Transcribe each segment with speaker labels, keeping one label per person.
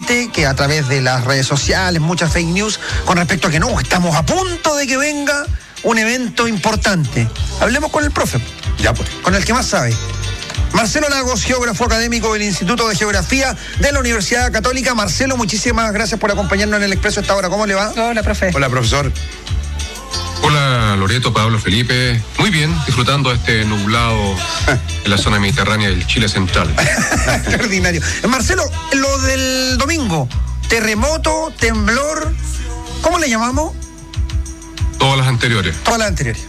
Speaker 1: gente que a través de las redes sociales, muchas fake news, con respecto a que no, estamos a punto de que venga un evento importante. Hablemos con el profe.
Speaker 2: Ya pues.
Speaker 1: Con el que más sabe. Marcelo Lagos, geógrafo académico del Instituto de Geografía de la Universidad Católica. Marcelo, muchísimas gracias por acompañarnos en el Expreso a esta hora. ¿Cómo le va?
Speaker 3: Hola, profe.
Speaker 2: Hola, profesor.
Speaker 4: Hola, Loreto, Pablo, Felipe. Muy bien, disfrutando de este nublado en la zona mediterránea del Chile central.
Speaker 1: Extraordinario. Marcelo, lo del domingo, terremoto, temblor, ¿cómo le llamamos?
Speaker 4: Todas las anteriores.
Speaker 1: Todas las anteriores.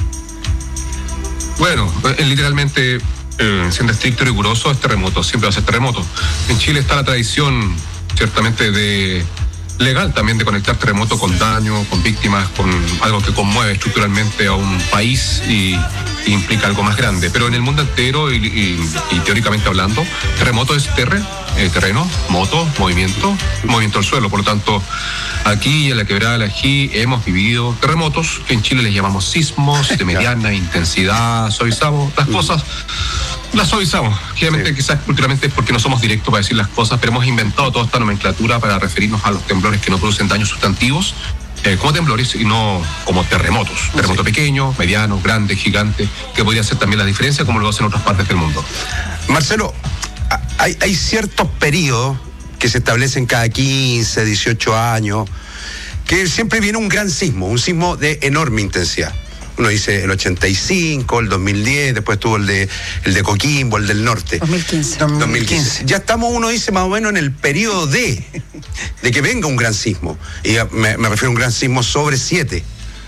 Speaker 4: Bueno, literalmente, siendo estricto y riguroso, es terremoto, siempre va a ser terremoto. En Chile está la tradición, ciertamente, legal también de conectar terremoto con daño, con víctimas, con algo que conmueve estructuralmente a un país y implica algo más grande. Pero en el mundo entero y teóricamente hablando, terremoto es terreno, moto, movimiento del suelo. Por lo tanto, aquí en la Quebrada del Ají hemos vivido terremotos que en Chile les llamamos sismos de mediana intensidad, suavizamos las cosas. Las suavizamos. Obviamente, quizás culturalmente es porque no somos directos para decir las cosas, pero hemos inventado toda esta nomenclatura para referirnos a los temblores que no producen daños sustantivos como temblores y no como terremotos. Terremoto pequeño, mediano, grande, gigante, que podría ser también la diferencia como lo hacen en otras partes del mundo.
Speaker 2: Marcelo, hay ciertos periodos que se establecen cada 15, 18 años, que siempre viene un gran sismo, un sismo de enorme intensidad. Uno dice el 85, el 2010, después tuvo el de Coquimbo, el del norte.
Speaker 3: 2015.
Speaker 2: Ya estamos, uno dice, más o menos en el periodo de que venga un gran sismo. Y me refiero a un gran sismo sobre 7.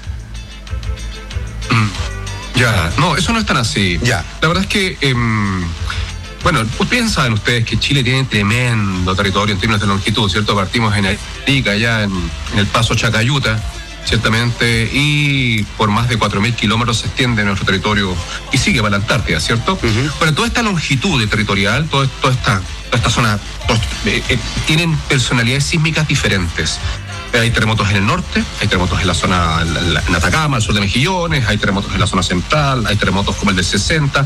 Speaker 4: Ya, no, eso no es tan así.
Speaker 2: Ya.
Speaker 4: La verdad es que, bueno, piensan ustedes que Chile tiene tremendo territorio en términos de longitud, ¿cierto? Partimos en Arica, allá en el Paso Chacayuta, ciertamente, y por más de 4.000 kilómetros se extiende nuestro territorio y sigue para la Antártida, ¿cierto? Bueno, toda esta longitud territorial, toda esta zona, tienen personalidades sísmicas diferentes. Hay terremotos en el norte, hay terremotos en la zona, en Atacama, al sur de Mejillones, hay terremotos en la zona central, hay terremotos como el del 60,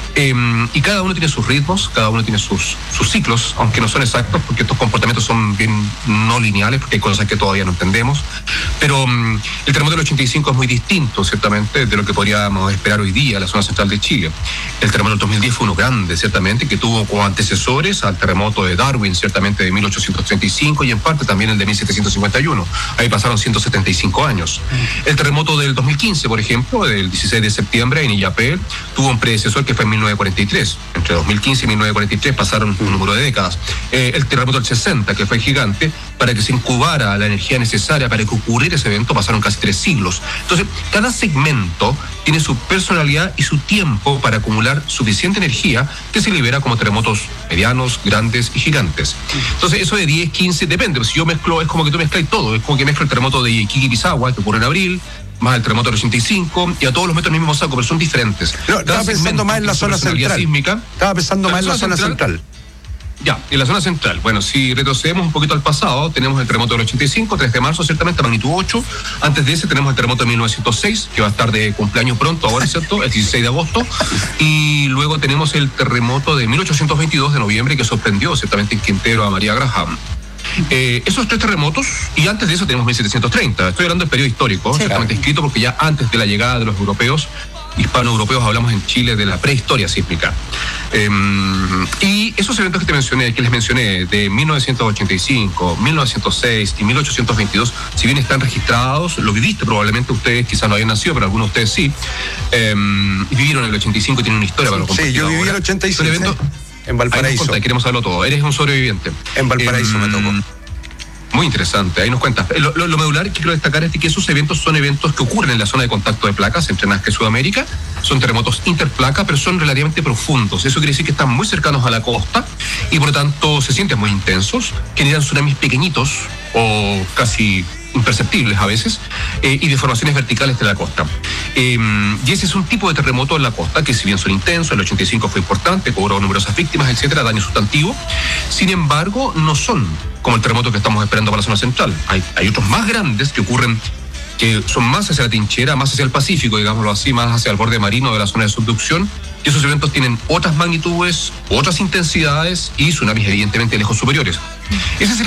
Speaker 4: y cada uno tiene sus ritmos, cada uno tiene sus ciclos, aunque no son exactos, porque estos comportamientos son bien no lineales, porque hay cosas que todavía no entendemos, pero el terremoto del 85 es muy distinto, ciertamente, de lo que podríamos esperar hoy día en la zona central de Chile. El terremoto del 2010 fue uno grande, ciertamente, que tuvo como antecesores al terremoto de Darwin, ciertamente, de 1835, y en parte también el de 1751. Ahí pasaron 175 años. El terremoto del 2015, por ejemplo, del 16 de septiembre en Illapel, tuvo un predecesor que fue en 1943. Entre 2015 y 1943 pasaron un número de décadas. El terremoto del 60, que fue gigante, para que se incubara la energía necesaria para que ocurriera ese evento, pasaron casi 3 siglos. Entonces, cada segmento tiene su personalidad y su tiempo para acumular suficiente energía que se libera como terremotos medianos, grandes y gigantes. Entonces, eso de 10, 15, depende. Si yo mezclo, es como que tú mezclas todo. Es como que mezclo el terremoto de Iquique y Pisagua, que ocurre en abril, más el terremoto del 85, y a todos los meto en el mismo saco, pero son diferentes.
Speaker 2: No, estaba pensando más en la zona central. Estaba pensando más en la zona central.
Speaker 4: Ya, en la zona central. Bueno, si retrocedemos un poquito al pasado, tenemos el terremoto del 85, 3 de marzo, ciertamente, magnitud 8. Antes de ese tenemos el terremoto de 1906, que va a estar de cumpleaños pronto, ahora, ¿cierto? El 16 de agosto. Y luego tenemos el terremoto de 1822 de noviembre, que sorprendió, ciertamente, en Quintero a María Graham. Esos 3 terremotos, y antes de eso tenemos 1730. Estoy hablando del periodo histórico, sí, ciertamente escrito, porque ya antes de la llegada de los europeos, hispano-europeos, hablamos en Chile de la prehistoria sísmica. Y esos eventos que les mencioné, de 1985, 1906 y 1822, si bien están registrados, lo viviste probablemente, ustedes quizás no habían nacido, pero algunos de ustedes sí, y vivieron en el 85 y tienen una historia para compartir.
Speaker 2: Sí, yo viví en el 85. En Valparaíso.
Speaker 4: Queremos saberlo todo. Eres un sobreviviente.
Speaker 2: En Valparaíso me tocó.
Speaker 4: Muy interesante, ahí nos cuentas. Lo medular que quiero destacar es que esos eventos son eventos que ocurren en la zona de contacto de placas entre Nazca y Sudamérica. Son terremotos interplaca, pero son relativamente profundos. Eso quiere decir que están muy cercanos a la costa y por lo tanto se sienten muy intensos, generan tsunamis pequeñitos o casi imperceptibles a veces, y deformaciones verticales de la costa. Y ese es un tipo de terremoto en la costa que, si bien son intensos, el 85 fue importante, cobró numerosas víctimas, etcétera, daño sustantivo. Sin embargo, no son como el terremoto que estamos esperando para la zona central. Hay otros más grandes que ocurren, que son más hacia la trinchera, más hacia el Pacífico, digámoslo así, más hacia el borde marino de la zona de subducción. Y esos eventos tienen otras magnitudes, otras intensidades y tsunamis evidentemente lejos superiores. Ese es el